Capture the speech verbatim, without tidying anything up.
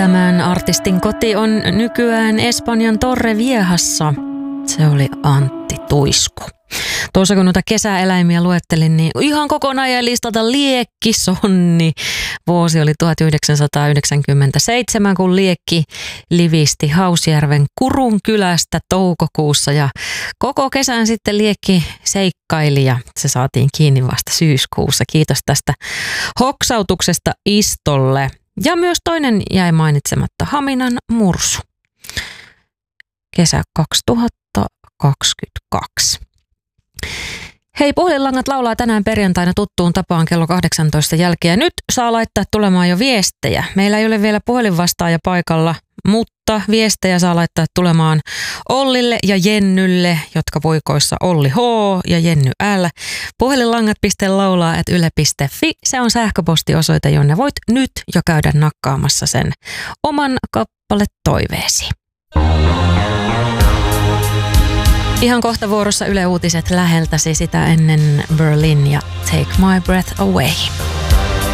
Tämän artistin koti on nykyään Espanjan Torreviejassa. Se oli Antti Tuisku. Tuossa kun noita kesäeläimiä luettelin, niin ihan kokonaan jäi listata liekkisonni. Vuosi oli tuhatyhdeksänsataayhdeksänkymmentäseitsemän, kun liekki livisti Hausjärven Kurun kylästä toukokuussa. Ja koko kesän sitten liekki seikkaili ja se saatiin kiinni vasta syyskuussa. Kiitos tästä hoksautuksesta Istolle. Ja myös toinen jäi mainitsematta, Haminan Mursu. Kesä kaksituhattakaksikymmentäkaksi. Hei, puhelinlangat laulaa tänään perjantaina tuttuun tapaan kello kahdeksantoista jälkeen. Nyt saa laittaa tulemaan jo viestejä. Meillä ei ole vielä puhelinvastaaja paikalla, mutta viestejä saa laittaa tulemaan Ollille ja Jennylle, jotka voikoissa Olli H ja Jenny L. Puhelinlangat piste laulaa ät yle piste fi. Se on sähköpostiosoite, jonne voit nyt jo käydä nakkaamassa sen oman kappale toiveesi. Ihan kohta vuorossa Yle Uutiset läheltäsi, sitä ennen Berlin ja Take My Breath Away.